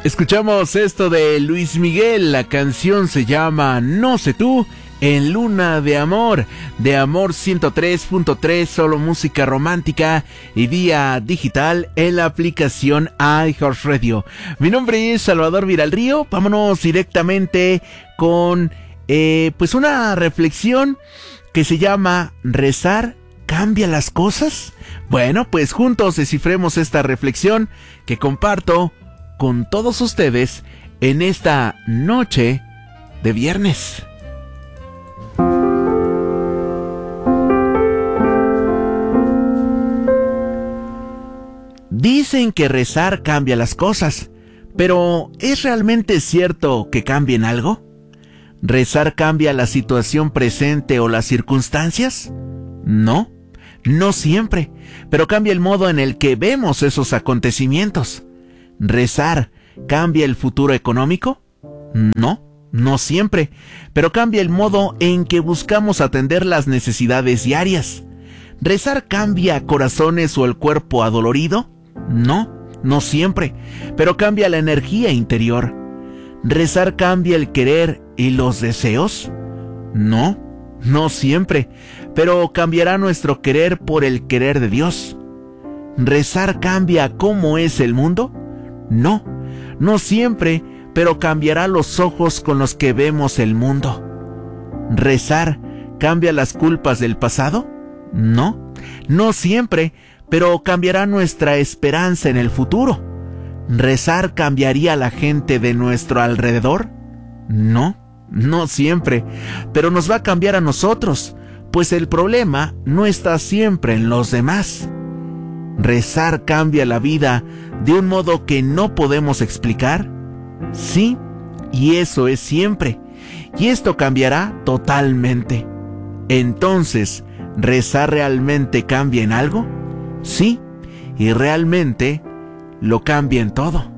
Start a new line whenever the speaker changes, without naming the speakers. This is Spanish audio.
Escuchamos esto de Luis Miguel, la canción se llama No sé tú, en Luna de Amor 103.3, solo música romántica y vía digital en la aplicación iHeartRadio. Mi nombre es Salvador Viralrío, vámonos directamente con pues una reflexión que se llama ¿Rezar cambia las cosas? Bueno, pues juntos descifremos esta reflexión que comparto con todos ustedes en esta noche de viernes. Dicen que rezar cambia las cosas, pero ¿es realmente cierto que cambien algo? ¿Rezar cambia la situación presente o las circunstancias? No, no siempre, pero cambia el modo en el que vemos esos acontecimientos. ¿Rezar cambia el futuro económico? No, no siempre, pero cambia el modo en que buscamos atender las necesidades diarias. ¿Rezar cambia corazones o el cuerpo adolorido? No, no siempre, pero cambia la energía interior. ¿Rezar cambia el querer y los deseos? No, no siempre, pero cambiará nuestro querer por el querer de Dios. ¿Rezar cambia cómo es el mundo? No, no siempre, pero cambiará los ojos con los que vemos el mundo. ¿Rezar cambia las culpas del pasado? No, no siempre, pero cambiará nuestra esperanza en el futuro. ¿Rezar cambiaría a la gente de nuestro alrededor? No, no siempre, pero nos va a cambiar a nosotros, pues el problema no está siempre en los demás. ¿Rezar cambia la vida de un modo que no podemos explicar? Sí, y eso es siempre, y esto cambiará totalmente. Entonces, ¿rezar realmente cambia en algo? Sí, y realmente lo cambia en todo.